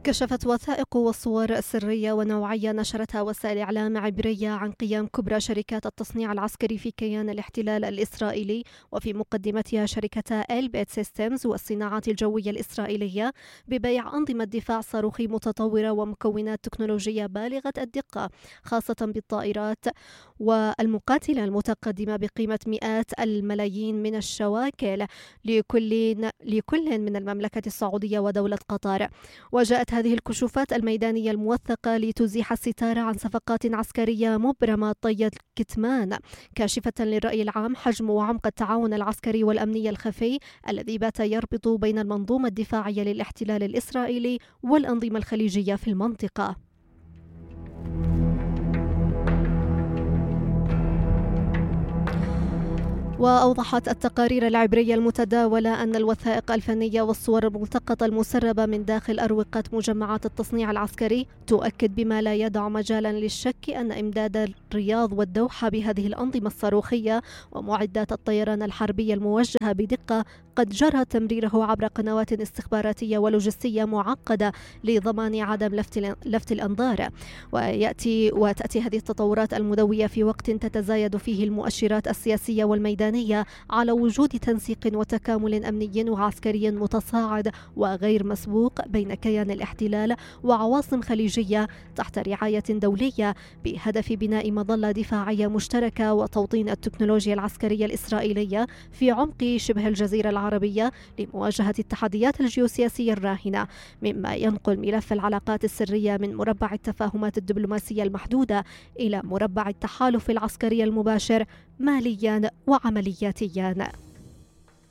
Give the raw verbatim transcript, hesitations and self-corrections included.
كشفت وثائق وصور سرية ونوعية نشرتها وسائل إعلام عبرية عن قيام كبرى شركات التصنيع العسكري في كيان الاحتلال الإسرائيلي، وفي مقدمتها شركتا إلبيت سيستمز والصناعات الجوية الإسرائيلية، ببيع أنظمة دفاع صاروخي متطورة ومكونات تكنولوجية بالغة الدقة خاصة بالطائرات والمقاتلة المتقدمة بقيمة مئات الملايين من الشواكل لكل لكل من المملكة السعودية ودولة قطر. وجاءت هذه الكشوفات الميدانية الموثقة لتزيح الستار عن صفقات عسكرية مبرمة طي الكتمان، كاشفة للرأي العام حجم وعمق التعاون العسكري والأمني الخفي الذي بات يربط بين المنظومة الدفاعية للاحتلال الإسرائيلي والأنظمة الخليجية في المنطقة. وأوضحت التقارير العبرية المتداولة أن الوثائق الفنية والصور الملتقطة المسربة من داخل أروقة مجمعات التصنيع العسكري تؤكد بما لا يدع مجالا للشك أن إمداد الرياض والدوحة بهذه الأنظمة الصاروخية ومعدات الطيران الحربية الموجهة بدقة قد جرى تمريره عبر قنوات استخباراتية ولوجستية معقدة لضمان عدم لفت لفت الأنظار. ويأتي وتأتي هذه التطورات المدوية في وقت تتزايد فيه المؤشرات السياسية والميدانية على وجود تنسيق وتكامل أمني وعسكري متصاعد وغير مسبوق بين كيان الاحتلال وعواصم خليجية تحت رعاية دولية بهدف بناء مظلة دفاعية مشتركة وتوطين التكنولوجيا العسكرية الإسرائيلية في عمق شبه الجزيرة العربية لمواجهة التحديات الجيوسياسية الراهنة، مما ينقل ملف العلاقات السرية من مربع التفاهمات الدبلوماسية المحدودة إلى مربع التحالف العسكري المباشر ماليا وعملياتيا.